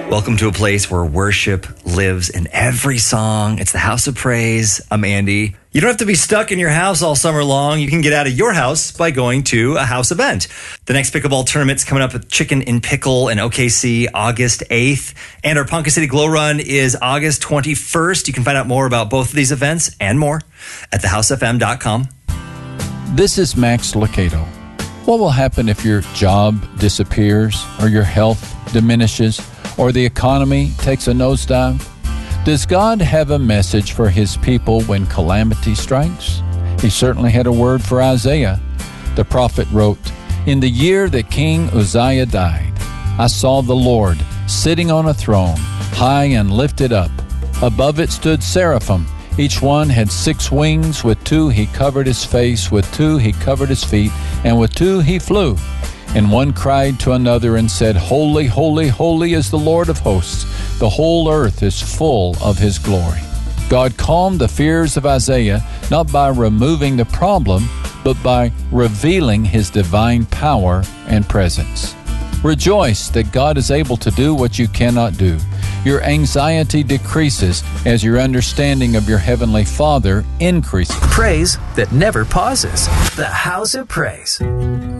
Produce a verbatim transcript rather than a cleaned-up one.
Welcome to a place where worship lives in every song. It's the House of Praise. I'm Andy. You don't have to be stuck in your house all summer long. You can get out of your house by going to a house event. The next pickleball tournament's coming up with Chicken in Pickle in O K C August eighth. And our Ponca City Glow Run is August twenty-first. You can find out more about both of these events and more at the house f m dot com. This is Max Lucado. What will happen if your job disappears or your health diminishes or the economy takes a nosedive? Does God have a message for his people when calamity strikes? He certainly had a word for Isaiah. The prophet wrote, "In the year that King Uzziah died, I saw the Lord sitting on a throne, high and lifted up. Above it stood seraphim. Each one had six wings. With two he covered his face, with two he covered his feet, and with two he flew. And one cried to another and said, Holy, holy, holy is the Lord of hosts. The whole earth is full of his glory." God calmed the fears of Isaiah not by removing the problem, but by revealing his divine power and presence. Rejoice that God is able to do what you cannot do. Your anxiety decreases as your understanding of your Heavenly Father increases. Praise that never pauses. The House of Praise.